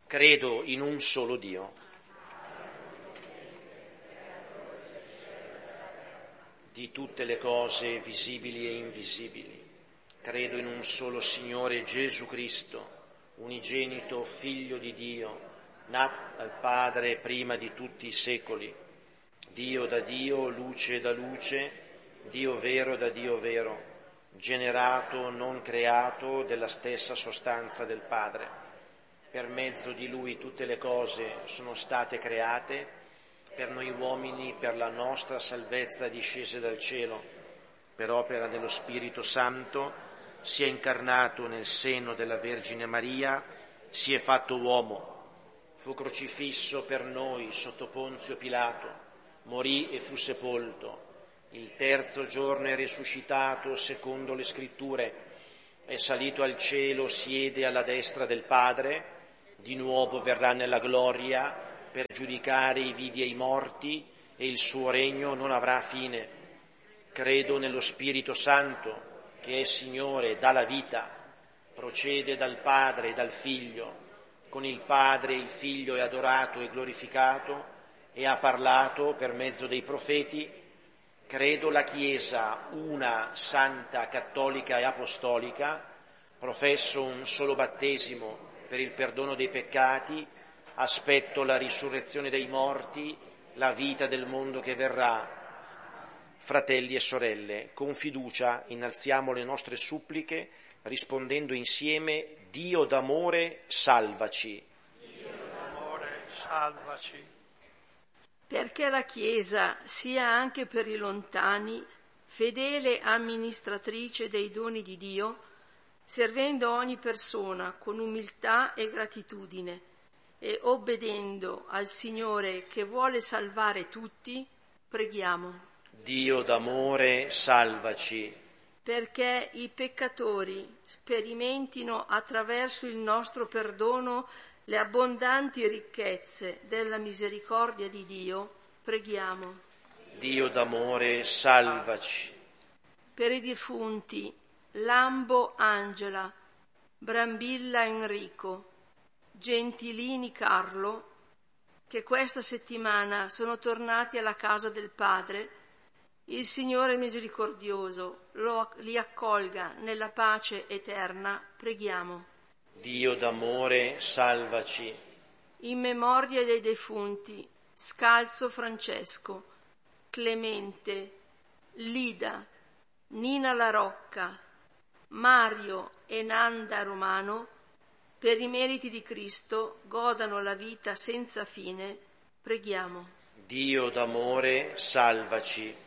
Credo in un solo Dio, di tutte le cose visibili e invisibili. Credo in un solo Signore Gesù Cristo, unigenito Figlio di Dio, nato dal Padre prima di tutti i secoli, Dio da Dio, luce da luce, Dio vero da Dio vero, generato, non creato, della stessa sostanza del Padre. Per mezzo di Lui tutte le cose sono state create, per noi uomini, per la nostra salvezza discese dal cielo, per opera dello Spirito Santo, si è incarnato nel seno della Vergine Maria, si è fatto uomo, fu crocifisso per noi sotto Ponzio Pilato, morì e fu sepolto, il terzo giorno è risuscitato secondo le Scritture, è salito al cielo, siede alla destra del Padre, di nuovo verrà nella gloria per giudicare i vivi e i morti, e il suo regno non avrà fine. Credo nello Spirito Santo, che è Signore e dà la vita, procede dal Padre e dal Figlio, con il Padre e il Figlio è adorato e glorificato, e ha parlato per mezzo dei profeti. Credo la Chiesa, una, santa, cattolica e apostolica, professo un solo battesimo per il perdono dei peccati, aspetto la risurrezione dei morti, la vita del mondo che verrà. Fratelli e sorelle, con fiducia innalziamo le nostre suppliche, rispondendo insieme: Dio d'amore, salvaci. Dio d'amore, salvaci. Perché la Chiesa sia anche per i lontani fedele amministratrice dei doni di Dio, servendo ogni persona con umiltà e gratitudine e obbedendo al Signore che vuole salvare tutti, preghiamo. Dio d'amore, salvaci. Perché i peccatori sperimentino attraverso il nostro perdono le abbondanti ricchezze della misericordia di Dio, preghiamo. Dio d'amore, salvaci. Per i defunti Lambo Angela, Brambilla Enrico, Gentilini Carlo, che questa settimana sono tornati alla casa del Padre, il Signore misericordioso li accolga nella pace eterna, preghiamo. Dio d'amore, salvaci. In memoria dei defunti Scalzo Francesco, Clemente, Lida, Nina La Rocca, Mario e Nanda Romano, per i meriti di Cristo godano la vita senza fine, preghiamo. Dio d'amore, salvaci.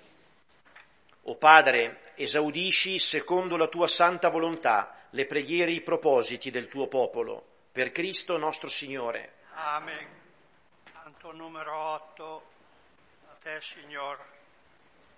O Padre, esaudisci secondo la tua santa volontà le preghiere e i propositi del tuo popolo, per Cristo nostro Signore. Amen. Canto numero 8, a te, Signore.